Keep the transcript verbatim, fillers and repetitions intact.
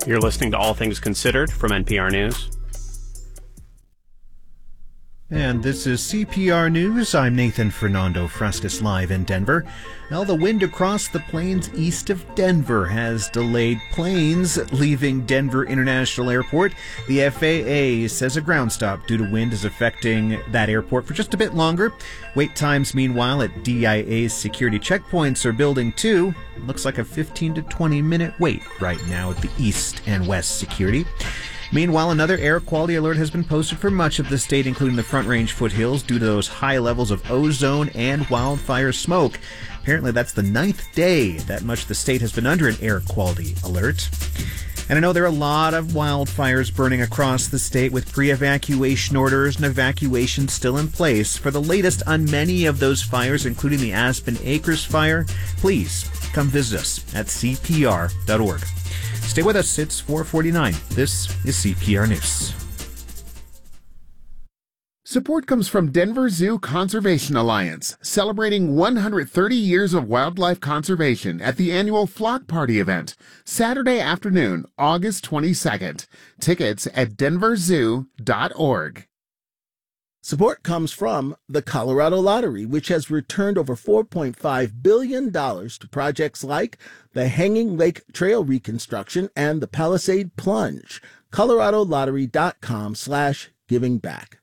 You're listening to All Things Considered from N P R News. And this is C P R News. I'm Nathan Fernando Frascas, live in Denver. Well, the wind across the plains east of Denver has delayed planes leaving Denver International Airport. The F A A says a ground stop due to wind is affecting that airport for just a bit longer. Wait times, meanwhile, at D I A's security checkpoints are building too. Looks like a fifteen to twenty minute wait right now at the east and west security. Meanwhile, another air quality alert has been posted for much of the state, including the Front Range foothills, due to those high levels of ozone and wildfire smoke. Apparently, that's the ninth day that much the state has been under an air quality alert. And I know there are a lot of wildfires burning across the state with pre-evacuation orders and evacuations still in place. For the latest on many of those fires, including the Aspen Acres fire, please come visit us at C P R dot org. Stay with us. It's four forty-nine. This is C P R News. Support comes from Denver Zoo Conservation Alliance, celebrating one hundred thirty years of wildlife conservation at the annual Flock Party event, Saturday afternoon, August twenty-second. Tickets at denver zoo dot org. Support comes from the Colorado Lottery, which has returned over four point five billion dollars to projects like the Hanging Lake Trail reconstruction and the Palisade Plunge. colorado lottery dot com slash giving back.